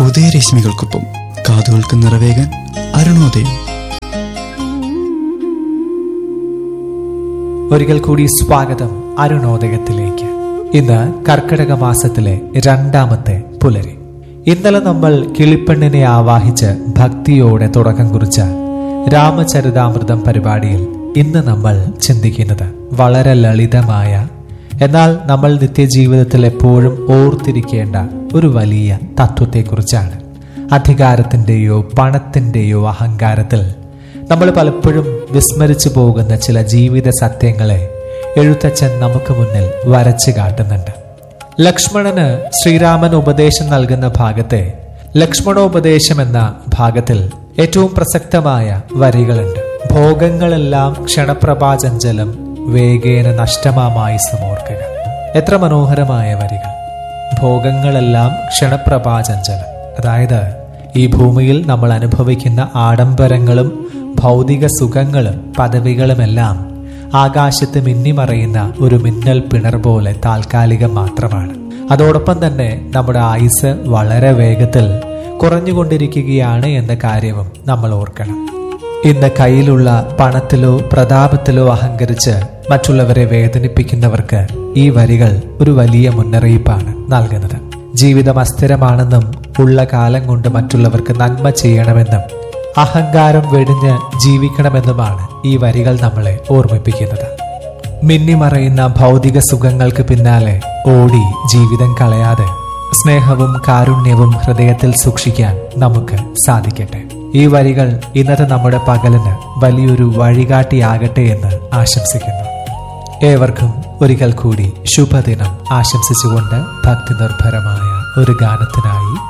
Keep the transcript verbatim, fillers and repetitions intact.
ഉദയരശ്മികൾക്കൊപ്പം കാതുകൾക്ക് നിറവേകാൻ അരുണോദയം. ഒരിക്കൽ കൂടി സ്വാഗതം അരുണോദയത്തിലേക്ക്. ഇന്ന് കർക്കിടക മാസത്തിലെ രണ്ടാമത്തെ പുലരി. ഇന്നലെ നമ്മൾ കിളിപ്പെണ്ണിനെ ആവാഹിച്ച് ഭക്തിയോടെ തുടക്കം കുറിച്ച രാമചരിതാമൃതം പരിപാടിയിൽ ഇന്ന് നമ്മൾ ചിന്തിക്കുന്നത് വളരെ ലളിതമായ, എന്നാൽ നമ്മൾ നിത്യജീവിതത്തിൽ എപ്പോഴും ഓർത്തിരിക്കേണ്ട ഒരു വലിയ തത്വത്തെക്കുറിച്ചാണ്. അധികാരത്തിന്റെയോ പണത്തിന്റെയോ അഹങ്കാരത്തിൽ നമ്മൾ പലപ്പോഴും വിസ്മരിച്ചു പോകുന്ന ചില ജീവിത സത്യങ്ങളെ എഴുത്തച്ഛൻ നമുക്ക് മുന്നിൽ വരച്ചു കാട്ടുന്നുണ്ട്. ലക്ഷ്മണന് ശ്രീരാമൻ ഉപദേശം നൽകുന്ന ഭാഗത്തെ ലക്ഷ്മണോപദേശം എന്ന ഭാഗത്തിൽ ഏറ്റവും പ്രസക്തമായ വരികളുണ്ട്. ഭോഗങ്ങളെല്ലാം ക്ഷണപ്രഭാചഞ്ചലം വേഗേന നഷ്ടമാമായി സമോർക്കുക. എത്ര മനോഹരമായ വരികൾ! ഭോഗങ്ങളെല്ലാം ക്ഷണപ്രഭാചഞ്ചലം, അതായത് ഈ ഭൂമിയിൽ നമ്മൾ അനുഭവിക്കുന്ന ആഡംബരങ്ങളും ഭൗതിക സുഖങ്ങളും പദവികളുമെല്ലാം ആകാശത്ത് മിന്നിമറയുന്ന ഒരു മിന്നൽ പിണർ പോലെ താൽക്കാലികം മാത്രമാണ്. അതോടൊപ്പം തന്നെ നമ്മുടെ ആയുസ് വളരെ വേഗത്തിൽ കുറഞ്ഞുകൊണ്ടിരിക്കുകയാണ് എന്ന കാര്യവും നമ്മൾ ഓർക്കണം. ഇന്ന് കയ്യിലുള്ള പണത്തിലോ പ്രതാപത്തിലോ അഹങ്കരിച്ച് മറ്റുള്ളവരെ വേദനിപ്പിക്കുന്നവർക്ക് ഈ വരികൾ ഒരു വലിയ മുന്നറിയിപ്പാണ് നൽകുന്നത്. ജീവിതം അസ്ഥിരമാണെന്നും ഉള്ള കാലം കൊണ്ട് മറ്റുള്ളവർക്ക് നന്മ ചെയ്യണമെന്നും അഹങ്കാരം വെടിഞ്ഞ് ജീവിക്കണമെന്നുമാണ് ഈ വരികൾ നമ്മളെ ഓർമ്മിപ്പിക്കുന്നത്. മിന്നിമറയുന്ന ഭൗതിക സുഖങ്ങൾക്ക് പിന്നാലെ ഓടി ജീവിതം കളയാതെ സ്നേഹവും കാരുണ്യവും ഹൃദയത്തിൽ സൂക്ഷിക്കാൻ നമുക്ക് സാധിക്കട്ടെ. ഈ വരികൾ ഇന്നത്തെ നമ്മുടെ പകലിന് വലിയൊരു വഴികാട്ടിയാകട്ടെ എന്ന് ആശംസിക്കുന്നു. ഏവർക്കും ഒരിക്കൽ കൂടി ശുഭദിനം ആശംസിച്ചുകൊണ്ട് ഭക്തി നിർഭരമായ ഒരു ഗാനത്തിനായി